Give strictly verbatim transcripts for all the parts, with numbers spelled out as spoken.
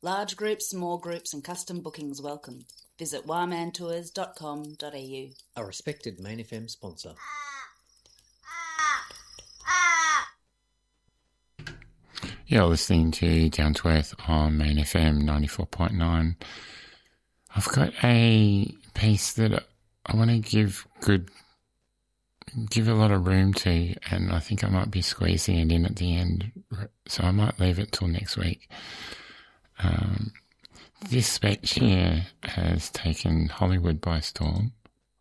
Large groups, small groups and custom bookings welcome. Visit wireman tours dot com dot a u. A respected Main F M sponsor. You're listening to Down to Earth on Main F M ninety-four point nine. I've got a piece that I want to give good, give a lot of room to, and I think I might be squeezing it in at the end, so I might leave it till next week. Um, this speech here has taken Hollywood by storm.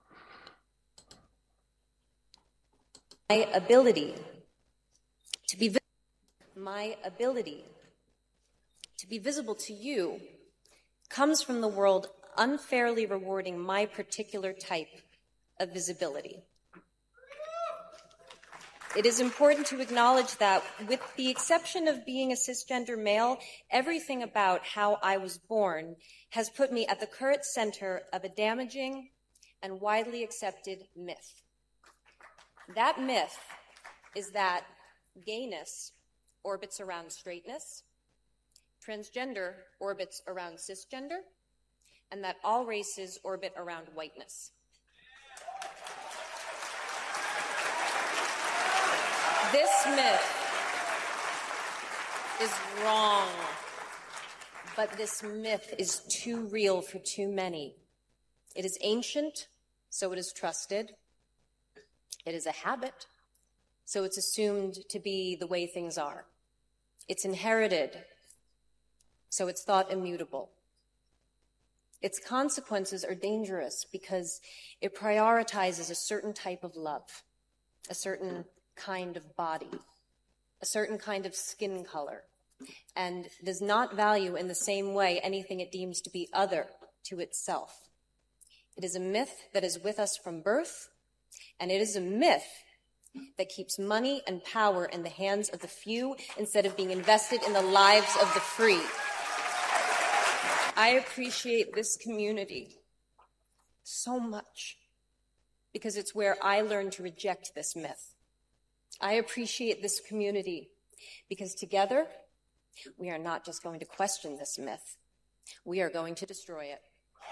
My ability to be visible, my ability to be visible to you comes from the world unfairly rewarding my particular type of visibility. It is important to acknowledge that, with the exception of being a cisgender male, everything about how I was born has put me at the current center of a damaging and widely accepted myth. That myth is that gayness orbits around straightness, transgender orbits around cisgender, and that all races orbit around whiteness. This myth is wrong, but this myth is too real for too many. It is ancient, so it is trusted. It is a habit, so it's assumed to be the way things are. It's inherited, so it's thought immutable. Its consequences are dangerous because it prioritizes a certain type of love, a certain kind of body, a certain kind of skin color, and does not value in the same way anything it deems to be other to itself. It is a myth that is with us from birth, and it is a myth that keeps money and power in the hands of the few instead of being invested in the lives of the free. I appreciate this community so much because it's where I learned to reject this myth. I appreciate this community because together we are not just going to question this myth, we are going to destroy it.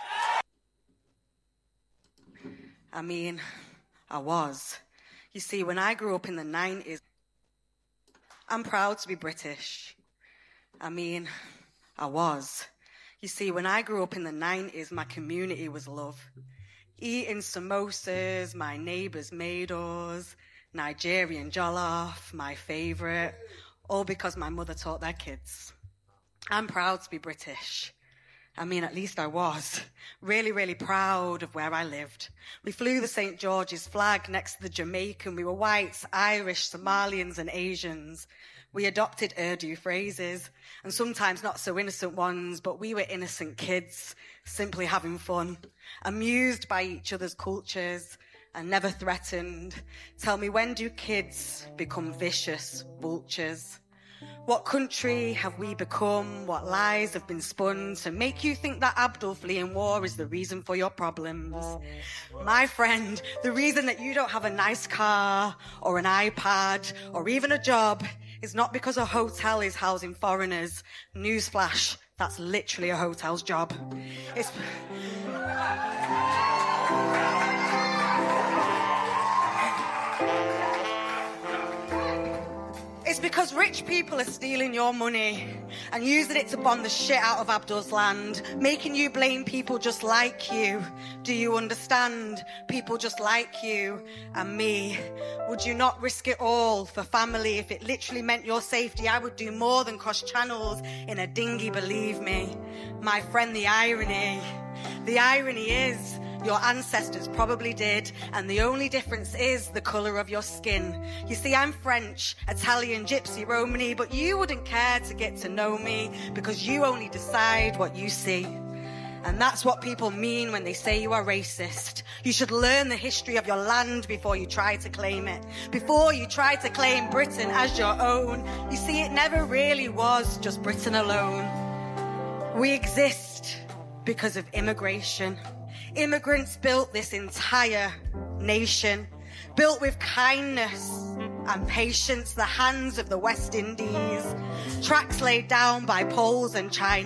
I mean, I was. You see, when I grew up in the nineties, I'm proud to be British. I mean, I was. You see, when I grew up in the nineties, my community was love. Eating samosas, my neighbours made us, Nigerian jollof, my favourite, all because my mother taught their kids. I'm proud to be British. I mean, at least I was. Really, really proud of where I lived. We flew the Saint George's flag next to the Jamaican. We were whites, Irish, Somalians and Asians. We adopted Urdu phrases, and sometimes not so innocent ones, but we were innocent kids, simply having fun, amused by each other's cultures, and never threatened. Tell me, when do kids become vicious vultures? What country have we become? What lies have been spun to make you think that Abdul fleeing war is the reason for your problems? My friend, the reason that you don't have a nice car or an iPad or even a job is not because a hotel is housing foreigners. Newsflash, that's literally a hotel's job. It's... It's because rich people are stealing your money and using it to bond the shit out of Abdul's land, making you blame people just like you. Do you understand? People just like you and me. Would you not risk it all for family if it literally meant your safety? I would do more than cross channels in a dinghy, believe me. My friend, the irony. The irony is, your ancestors probably did, and the only difference is the colour of your skin. You see, I'm French, Italian, Gypsy, Romany, but you wouldn't care to get to know me because you only decide what you see. And that's what people mean when they say you are racist. You should learn the history of your land before you try to claim it, before you try to claim Britain as your own. You see, it never really was just Britain alone. We exist because of immigration. Immigrants built this entire nation, built with kindness and patience the hands of the West Indies, tracks laid down by Poles and Chinese.